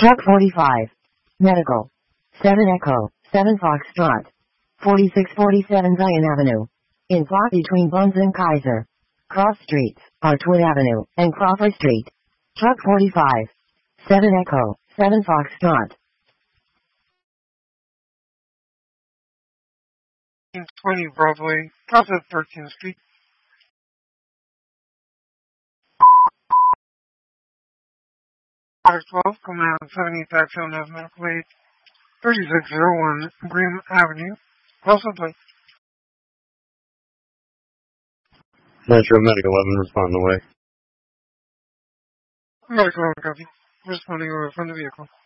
Truck 45. Medical. 7 Echo, 7 Foxtrot. 4647 Zion Avenue. In plot between Buns and Kaiser. Cross streets, Artwood Avenue, and Crawford Street. Truck 45. 7 Echo, 7 Foxtrot. 20 Broadway, cross at 13th Street. Product 12, coming out of 70 Backfield Ave Medical Aid, 3601 Green Avenue, cross at Blake. Metro Medical 11, respond away. Medical copy. Responding over from the vehicle.